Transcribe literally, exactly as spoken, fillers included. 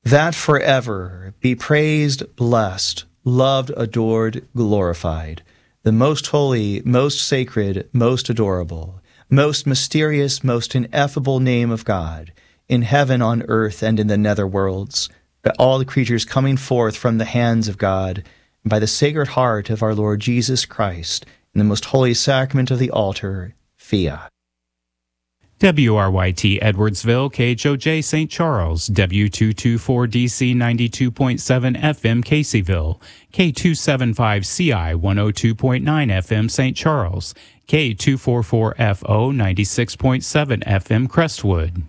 that forever be praised, blessed, loved, adored, glorified, the most holy, most sacred, most adorable, most mysterious, most ineffable name of God, in heaven, on earth, and in the nether worlds, by all the creatures coming forth from the hands of God, and by the Sacred Heart of our Lord Jesus Christ, in the most holy sacrament of the altar, Fiat. W R Y T Edwardsville, K H O J Saint Charles, W two twenty-four D C ninety-two point seven F M Caseyville, K two seventy-five C I one oh two point nine F M Saint Charles, K two forty-four F O ninety-six point seven F M Crestwood.